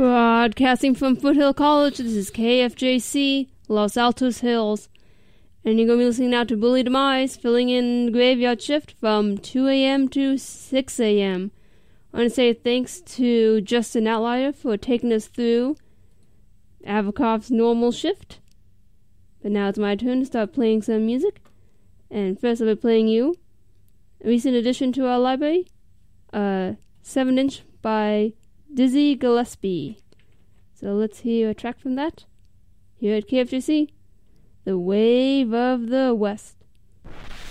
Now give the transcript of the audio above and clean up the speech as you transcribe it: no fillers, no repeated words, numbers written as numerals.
Broadcasting from Foothill College, this is KFJC, Los Altos Hills. And you're going to be listening now to Bully Demise, filling in the graveyard shift from 2 a.m. to 6 a.m. I want to say thanks to Justin Outlier for taking us through Avakov's normal shift. But now it's my turn to start playing some music. And first I'll be playing you a recent addition to our library, 7-inch by Dizzy Gillespie. So let's hear a track from that. Here at KFJC, The Wave of the West.